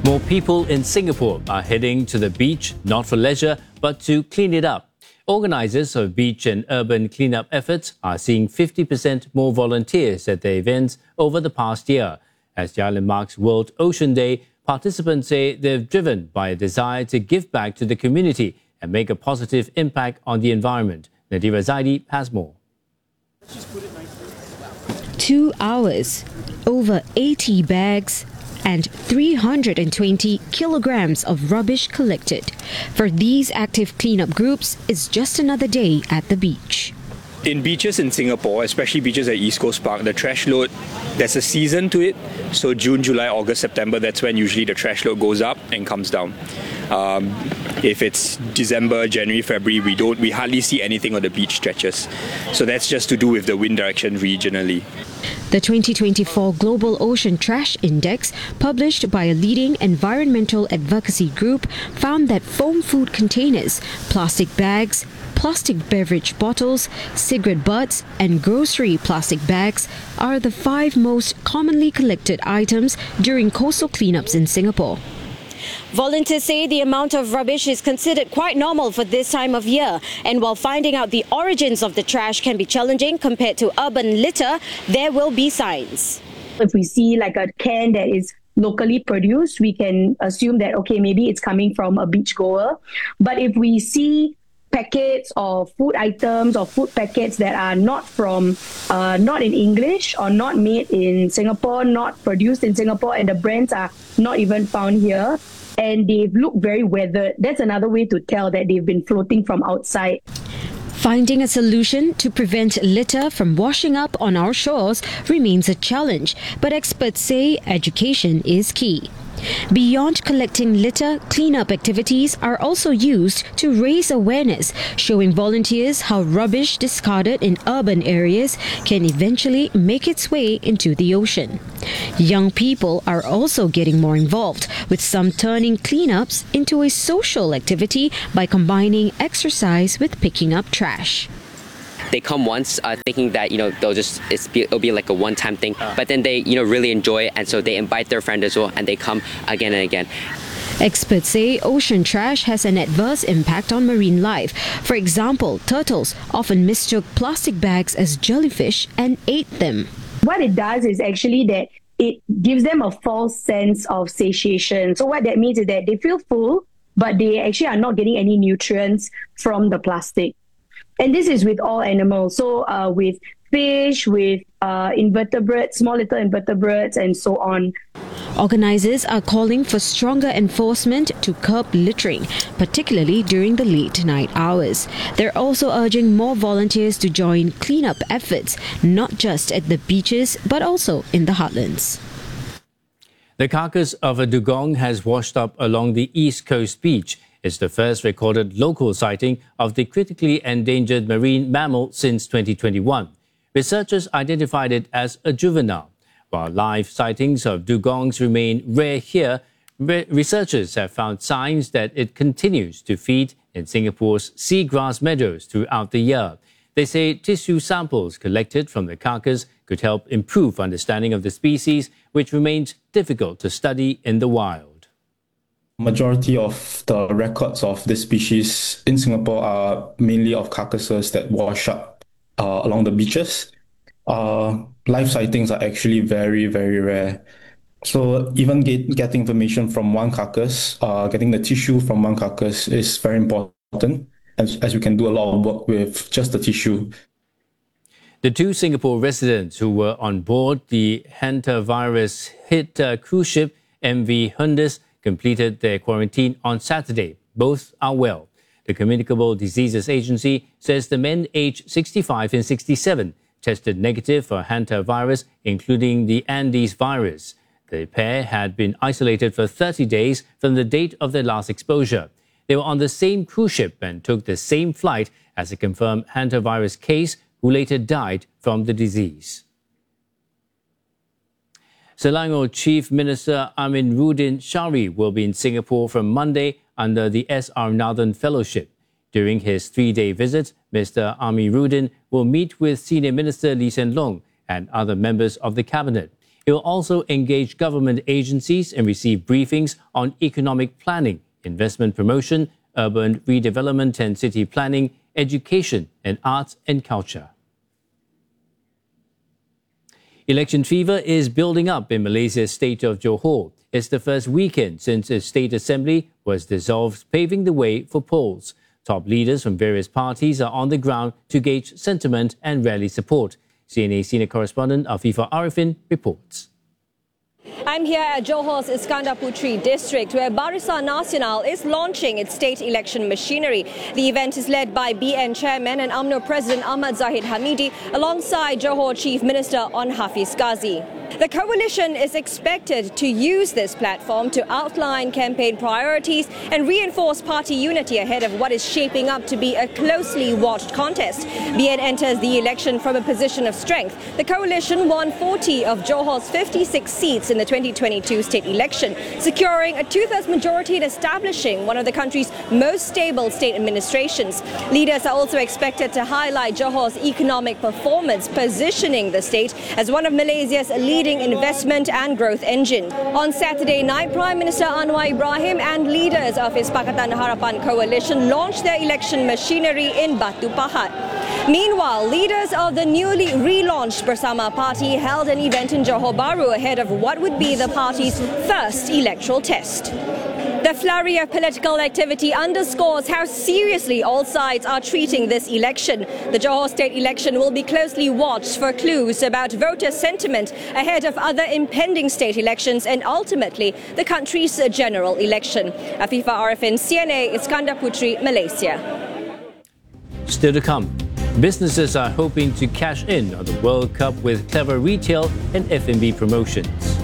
More people in Singapore are heading to the beach, not for leisure, but to clean it up. Organisers of beach and urban cleanup efforts are seeing 50% more volunteers at their events over the past year. As the island marks World Ocean Day, participants say they're driven by a desire to give back to the community and make a positive impact on the environment. Nadira Zaidi has more. 2 hours, over 80 bags, and 320 kilograms of rubbish collected. For these active cleanup groups, it's just another day at the beach. In beaches in Singapore, especially beaches at East Coast Park, the trash load, there's a season to it. So June, July, August, September, that's when usually the trash load goes up and comes down. If it's December, January, February, we hardly see anything on the beach stretches. So that's just to do with the wind direction regionally. The 2024 Global Ocean Trash Index, published by a leading environmental advocacy group, found that foam food containers, plastic bags, plastic beverage bottles, cigarette butts, and grocery plastic bags are the 5 most commonly collected items during coastal cleanups in Singapore. Volunteers say the amount of rubbish is considered quite normal for this time of year. And while finding out the origins of the trash can be challenging compared to urban litter, there will be signs. If we see like a can that is locally produced, we can assume that, okay, maybe it's coming from a beachgoer. But if we see packets of food items or food packets that are not from, not in English or not made in Singapore, not produced in Singapore, and the brands are not even found here, and they look very weathered, that's another way to tell that they've been floating from outside. Finding a solution to prevent litter from washing up on our shores remains a challenge, but experts say education is key. Beyond collecting litter, cleanup activities are also used to raise awareness, showing volunteers how rubbish discarded in urban areas can eventually make its way into the ocean. Young people are also getting more involved, with some turning cleanups into a social activity by combining exercise with picking up trash. They come once thinking that, it'll be like a one-time thing, but then they, really enjoy it, and so they invite their friend as well, and they come again and again. Experts say ocean trash has an adverse impact on marine life. For example, turtles often mistook plastic bags as jellyfish and ate them. What it does is actually that it gives them a false sense of satiation. So what that means is that they feel full, but they actually are not getting any nutrients from the plastic. And this is with all animals. So with fish, with invertebrates, small little invertebrates, and so on. Organisers are calling for stronger enforcement to curb littering, particularly during the late night hours. They're also urging more volunteers to join cleanup efforts, not just at the beaches, but also in the heartlands. The carcass of a dugong has washed up along the East Coast beach. It's the first recorded local sighting of the critically endangered marine mammal since 2021. Researchers identified it as a juvenile. While live sightings of dugongs remain rare here, researchers have found signs that it continues to feed in Singapore's seagrass meadows throughout the year. They say tissue samples collected from the carcass could help improve understanding of the species, which remains difficult to study in the wild. Majority of the records of this species in Singapore are mainly of carcasses that wash up along the beaches. Live sightings are actually very, very rare. So even getting information from one carcass, getting the tissue from one carcass is very important, as we can do a lot of work with just the tissue. The 2 Singapore residents who were on board the hantavirus-hit cruise ship MV Hundus completed their quarantine on Saturday. Both are well. The Communicable Diseases Agency says the men aged 65 and 67 tested negative for hantavirus, including the Andes virus. The pair had been isolated for 30 days from the date of their last exposure. They were on the same cruise ship and took the same flight as a confirmed hantavirus case who later died from the disease. Selangor Chief Minister Amiruddin Shari will be in Singapore from Monday under the S.R. Nathan Fellowship. During his 3-day visit, Mr. Amiruddin will meet with Senior Minister Lee Hsien Loong and other members of the Cabinet. It will also engage government agencies and receive briefings on economic planning, investment promotion, urban redevelopment and city planning, education, and arts and culture. Election fever is building up in Malaysia's state of Johor. It's the first weekend since its state assembly was dissolved, paving the way for polls. Top leaders from various parties are on the ground to gauge sentiment and rally support. CNA senior correspondent Afifah Arifin reports. I'm here at Johor's Iskandar Puteri district, where Barisan Nasional is launching its state election machinery. The event is led by BN Chairman and UMNO President Ahmad Zahid Hamidi, alongside Johor Chief Minister On Hafiz Ghazi. The coalition is expected to use this platform to outline campaign priorities and reinforce party unity ahead of what is shaping up to be a closely watched contest. BN enters the election from a position of strength. The coalition won 40 of Johor's 56 seats in the 2022 state election, securing a two-thirds majority and establishing one of the country's most stable state administrations. Leaders are also expected to highlight Johor's economic performance, positioning the state as one of Malaysia's leading investment and growth engine. On Saturday night, Prime Minister Anwar Ibrahim and leaders of his Pakatan Harapan coalition launched their election machinery in Batu Pahat. Meanwhile, leaders of the newly relaunched Bersama Party held an event in Johor Bahru ahead of what would be the party's first electoral test. The flurry of political activity underscores how seriously all sides are treating this election. The Johor state election will be closely watched for clues about voter sentiment ahead of other impending state elections and ultimately the country's general election. Afifah Arifin, CNA, Iskandar Puteri, Malaysia. Still to come, businesses are hoping to cash in on the World Cup with clever retail and F&B promotions.